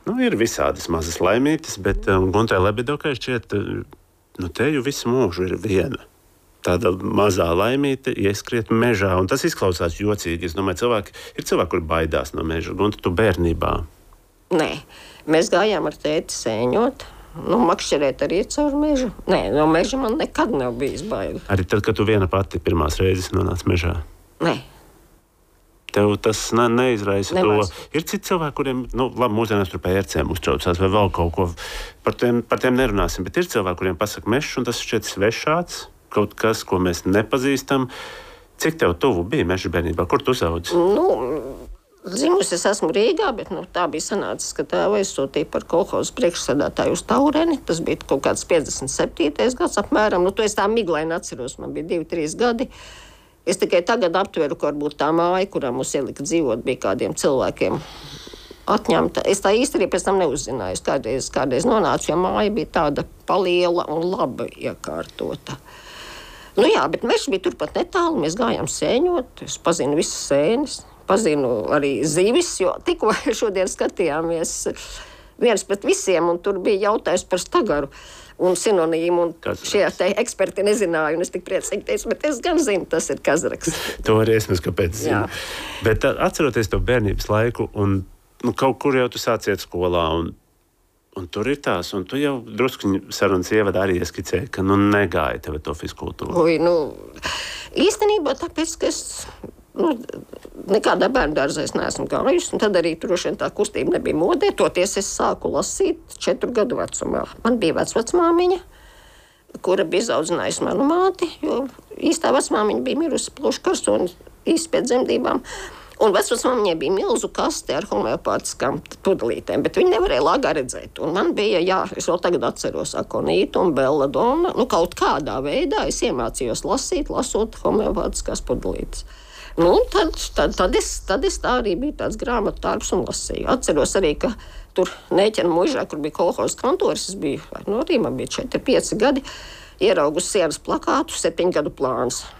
Nu, ir visādas mazas laimītes, bet Guntai Lebidokai šķiet, te jau visu mūžu ir viena. Tāda mazā laimīte ieskriet mežā, un tas izklausās jocīgi. Es domāju, ir cilvēki, kuri baidās no meža. Gunta, tu bērnībā? Nē, mēs gājām ar tēti sēņot. Makšķerēt arī caur mežu. Nē, no meža man nekad nav bijis baili. Arī tad, kad tu viena pati pirmās reizes nonāc mežā? Nē. Tev tas neizraisa Nemaz. to. Ir citi cilvēki, kuriem, labi, mūsdienās tur pērcēm uztraucās vai vēl kaut ko. Par tiem nerunāsim, bet ir cilvēki, kuriem pasaka mežs, un tas šķiet svešāds, kaut kas, ko mēs nepazīstam. Cik tev tuvu bija meža bērnībā? Kur tu uzaugi? Dzimusi es esmu Rīgā, bet tā bija sanācis, ka tēvu aizsūtīja par kolhozu priekšsēdētāju uz Taureni. Tas bija kaut kāds 57. gads apmēram. To es tā miglaini atceros, man bija 2-3 gadi. Es tikai tagad aptveru, ka varbūt tā māja, kurā mums ielika dzīvot, bija kādiem cilvēkiem atņemta. Es tā īsti arī pēc tam neuzzināju. Es kādreiz nonācu, jo māja bija tāda paliela un labi iekārtota. Jā, bet mežs bija turpat netālu. Mēs gājām sēņot. Es pazinu visas sēnes, pazinu arī zivis, jo tikko šodien skatījāmies viens pret visiem, un tur bija jautājums par stagaru un sinonīmu, un šie eksperti nezināja, un es tik priecīgi teicu, bet es gan zinu, tas ir kazraks. To arī es nezinu, kāpēc zinu. Bet atceroties to bērnības laiku, un kaut kur jau tu sāc iet skolā, un tur ir tās, un tu jau druskuņi sarunas ievadā arī ieskicēji, ka negāja tev to fizkultūru. Īstenībā tāpēc, ka es nekādā bērnu dārzā es neesmu gājusi, un tad arī droši vien tā kustība nebija modē. Toties es sāku lasīt 4 gadu vecumā. Man bija vecmāmiņa, kura bija izaudzinājusi manu māti, jo īstā vecmāmiņa bija mirusi plušu karsoni īsti pēc dzemdībām. Un vecmāmiņai bija milzu kaste ar homeopātiskām pudelītēm, bet viņi nevarēja lāgā redzēt. Un man bija, es vēl tagad atceros akonītu un belladonna. Kaut kādā veidā es iemācījos lasīt, lasot homeopātiskās pudelītes. Tad es tā arī biju tāds grāmatu darbs un lasīju. Atceros arī, ka tur Nēķena muižā, kur bija kolhozas kantors, es biju, arī man bija 4-5 gadi, ieraugu uz sienas plakātu 7 gadu plāns.